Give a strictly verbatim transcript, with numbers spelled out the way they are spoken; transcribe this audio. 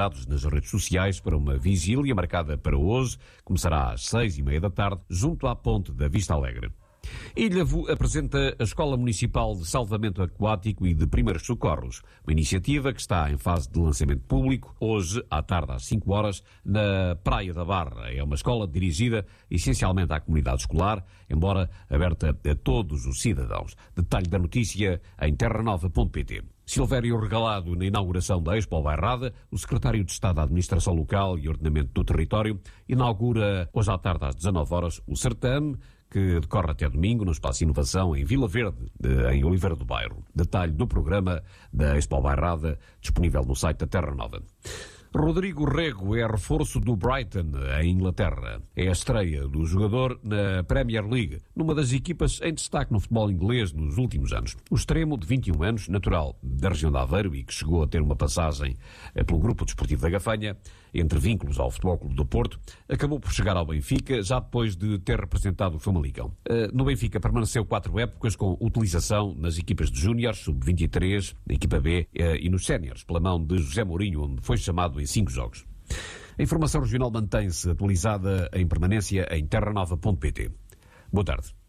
nas redes sociais para uma vigília marcada para hoje, começará às seis e meia da tarde, junto à ponte da Vista Alegre. Ilhavo apresenta a Escola Municipal de Salvamento Aquático e de Primeiros Socorros, uma iniciativa que está em fase de lançamento público, hoje, à tarde às cinco horas, na Praia da Barra. É uma escola dirigida essencialmente à comunidade escolar, embora aberta a todos os cidadãos. Detalhe da notícia em terra nova ponto pt. Silvério regalado na inauguração da Expo Bairrada, o secretário de Estado da Administração Local e Ordenamento do Território inaugura hoje à tarde às dezanove horas o certame, que decorre até domingo no Espaço Inovação em Vila Verde, em Oliveira do Bairro. Detalhe do programa da Expo Bairrada, disponível no site da Terra Nova. Rodrigo Rego é reforço do Brighton, em Inglaterra. É a estreia do jogador na Premier League, numa das equipas em destaque no futebol inglês nos últimos anos. O extremo, de vinte e um anos, natural da região de Aveiro e que chegou a ter uma passagem pelo Grupo Desportivo da Gafanha, entre vínculos ao Futebol Clube do Porto, acabou por chegar ao Benfica, já depois de ter representado o Famalicão. No Benfica permaneceu quatro épocas com utilização nas equipas de júniores, sub vinte e três, na equipa B e nos séniores, pela mão de José Mourinho, onde foi chamado em cinco jogos. A informação regional mantém-se atualizada em permanência em terra nova ponto pt. Boa tarde.